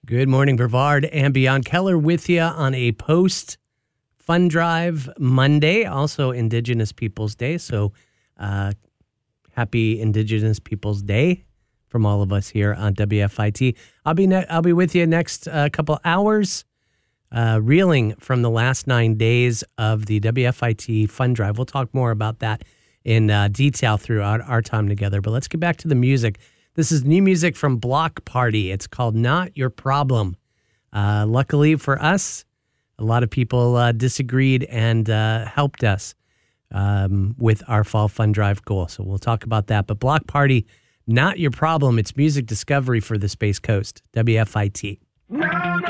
Good morning, Brevard and beyond. Keller with you on a post-Fund Drive Monday, also Indigenous Peoples Day. So happy Indigenous Peoples Day from all of us here on WFIT. I'll be with you next couple hours, reeling from the last 9 days of the WFIT Fund Drive. We'll talk more about that in detail throughout our time together. But let's get back to the music. This is new music from Block Party. It's called Not Your Problem. Luckily for us, a lot of people disagreed and helped us with our Fall Fund Drive goal. So we'll talk about that. But Block Party, Not Your Problem. It's music discovery for the Space Coast. WFIT. No.